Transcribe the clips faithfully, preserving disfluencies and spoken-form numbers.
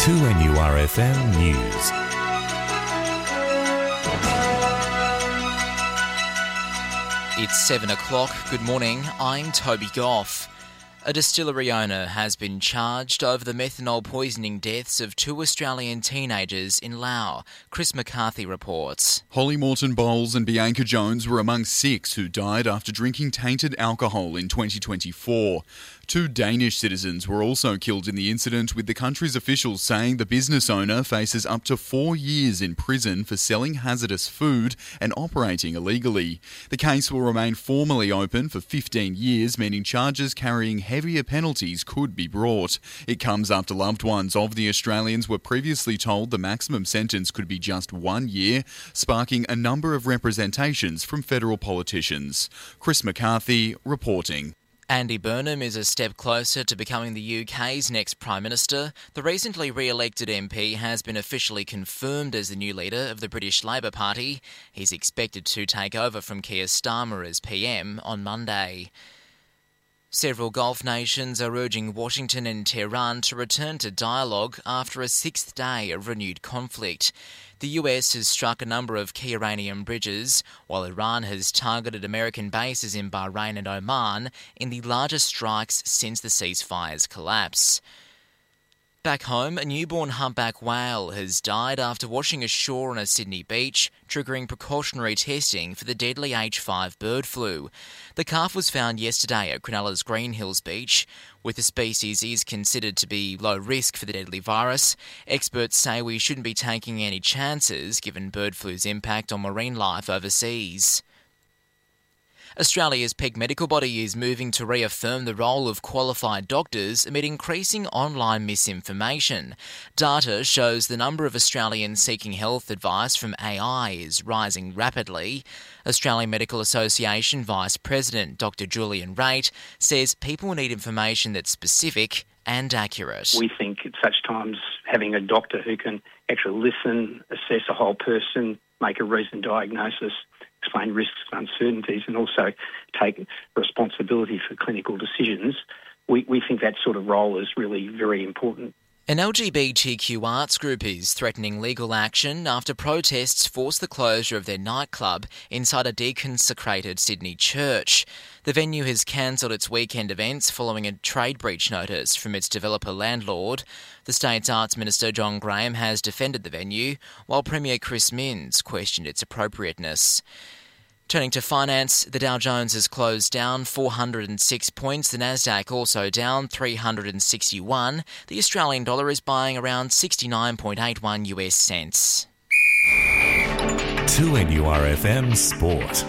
two N U R F M News. It's seven o'clock. Good morning. I'm Toby Goff. A distillery owner has been charged over the methanol poisoning deaths of two Australian teenagers in Laos. Chris McCarthy reports. Holly Morton Bowles and Bianca Jones were among six who died after drinking tainted alcohol in twenty twenty-four. Two Danish citizens were also killed in the incident, with the country's officials saying the business owner faces up to four years in prison for selling hazardous food and operating illegally. The case will remain formally open for fifteen years, meaning charges carrying heavier penalties could be brought. It comes after loved ones of the Australians were previously told the maximum sentence could be just one year, sparking a number of representations from federal politicians. Chris McCarthy reporting. Andy Burnham is a step closer to becoming the U K's next Prime Minister. The recently re-elected M P has been officially confirmed as the new leader of the British Labour Party. He's expected to take over from Keir Starmer as P M on Monday. Several Gulf nations are urging Washington and Tehran to return to dialogue after a sixth day of renewed conflict. The U S has struck a number of key Iranian bridges, while Iran has targeted American bases in Bahrain and Oman in the largest strikes since the ceasefire's collapse. Back home, a newborn humpback whale has died after washing ashore on a Sydney beach, triggering precautionary testing for the deadly H five bird flu. The calf was found yesterday at Cronulla's Green Hills Beach. With the species is considered to be low risk for the deadly virus, experts say we shouldn't be taking any chances given bird flu's impact on marine life overseas. Australia's peak medical body is moving to reaffirm the role of qualified doctors amid increasing online misinformation. Data shows the number of Australians seeking health advice from A I is rising rapidly. Australian Medical Association Vice President Doctor Julian Raitt says people need information that's specific and accurate. We think at such times having a doctor who can actually listen, assess a whole person, make a reasoned diagnosis, explain risks and uncertainties, and also take responsibility for clinical decisions, we, we think that sort of role is really very important. An L G B T Q arts group is threatening legal action after protests forced the closure of their nightclub inside a deconsecrated Sydney church. The venue has cancelled its weekend events following a trade breach notice from its developer landlord. The state's Arts Minister John Graham has defended the venue, while Premier Chris Minns questioned its appropriateness. Turning to finance, the Dow Jones has closed down four hundred six points, the Nasdaq also down three hundred sixty-one. The Australian dollar is buying around sixty-nine point eight one U S cents. two N U R F M Sport.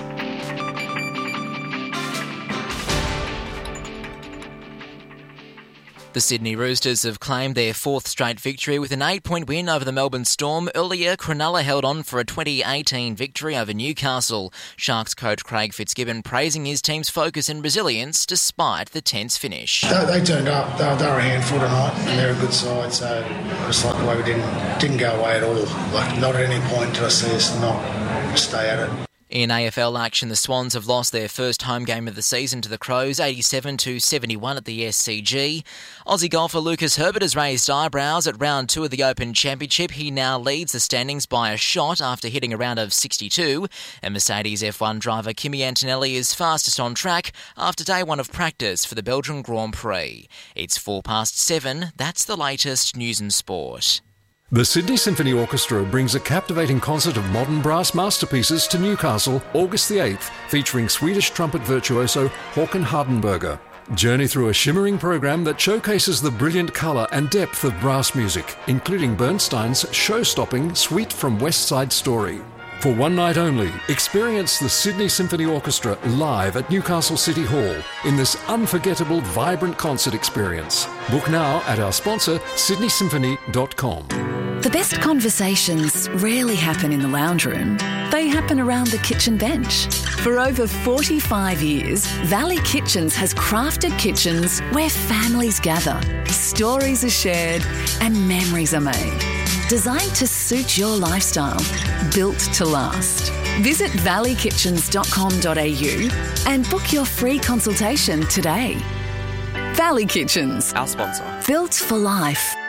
The Sydney Roosters have claimed their fourth straight victory with an eight-point win over the Melbourne Storm. Earlier, Cronulla held on for a twenty eighteen victory over Newcastle. Sharks coach Craig Fitzgibbon praising his team's focus and resilience despite the tense finish. They, they turned up. They, they were a handful tonight, and they're a good side. So just like the way we didn't didn't go away at all. Like not at any point did I see us not stay at it. In A F L action, the Swans have lost their first home game of the season to the Crows, eighty-seven to seventy-one at the S C G. Aussie golfer Lucas Herbert has raised eyebrows at round two of the Open Championship. He now leads the standings by a shot after hitting a round of sixty-two. And Mercedes F one driver Kimi Antonelli is fastest on track after day one of practice for the Belgian Grand Prix. It's four past seven. That's the latest news and sport. The Sydney Symphony Orchestra brings a captivating concert of modern brass masterpieces to Newcastle August the eighth, featuring Swedish trumpet virtuoso Håkan Hardenberger. Journey through a shimmering program that showcases the brilliant colour and depth of brass music, including Bernstein's show-stopping Suite from West Side Story. For one night only, experience the Sydney Symphony Orchestra live at Newcastle City Hall in this unforgettable, vibrant concert experience. Book now at our sponsor, sydney symphony dot com. The best conversations rarely happen in the lounge room. They happen around the kitchen bench. For over forty-five years, Valley Kitchens has crafted kitchens where families gather, stories are shared, and memories are made. Designed to suit your lifestyle, built to last. Visit valley kitchens dot com dot a u and book your free consultation today. Valley Kitchens. Our sponsor. Built for life.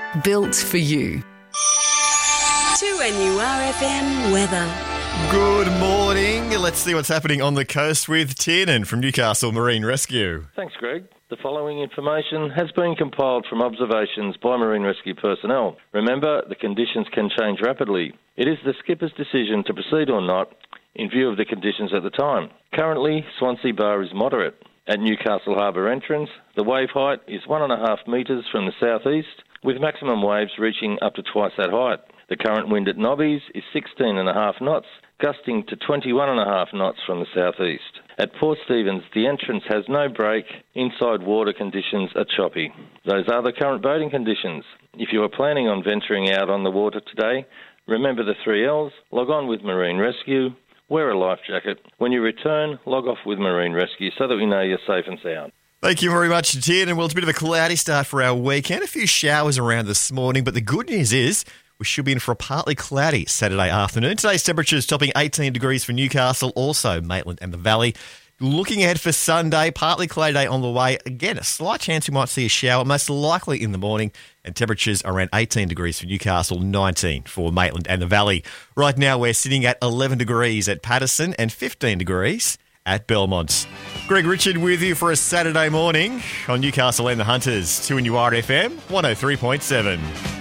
Built for you. two N U R F M weather. Good morning. Let's see what's happening on the coast with Tiernan from Newcastle Marine Rescue. Thanks, Greg. The following information has been compiled from observations by Marine Rescue personnel. Remember, the conditions can change rapidly. It is the skipper's decision to proceed or not in view of the conditions at the time. Currently, Swansea Bar is moderate. At Newcastle Harbour entrance, the wave height is one and a half metres from the southeast, with maximum waves reaching up to twice that height. The current wind at Nobbies is sixteen and a half knots, gusting to twenty-one and a half knots from the southeast. At Port Stephens, the entrance has no break. Inside water conditions are choppy. Those are the current boating conditions. If you are planning on venturing out on the water today, remember the three L's, log on with Marine Rescue, wear a life jacket. When you return, log off with Marine Rescue so that we know you're safe and sound. Thank you very much, Tiernan. Well, it's a bit of a cloudy start for our weekend. A few showers around this morning, but the good news is we should be in for a partly cloudy Saturday afternoon. Today's temperatures topping eighteen degrees for Newcastle, also Maitland and the Valley. Looking ahead for Sunday, partly cloudy day on the way. Again, a slight chance we might see a shower, most likely in the morning, and temperatures around eighteen degrees for Newcastle, nineteen for Maitland and the Valley. Right now, we're sitting at eleven degrees at Patterson and fifteen degrees at Belmont. Greg Richard with you for a Saturday morning on Newcastle and the Hunters, two N U R F M one oh three point seven.